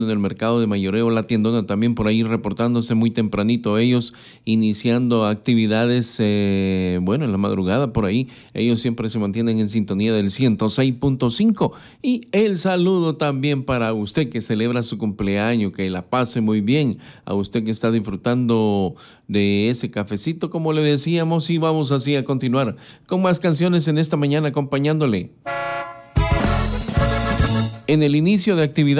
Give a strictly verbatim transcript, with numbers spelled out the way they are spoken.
en el mercado de mayoreo, la tiendona también por ahí reportándose muy tempranito, ellos iniciando actividades, eh, bueno, en la madrugada por ahí, ellos siempre se mantienen en sintonía del ciento seis punto cinco. Y el saludo también para usted que celebra su cumpleaños, que la pase muy bien, a usted que está disfrutando de ese cafecito, como le decíamos, y vamos así a continuar con más canciones en esta mañana acompañándole. En el inicio de actividad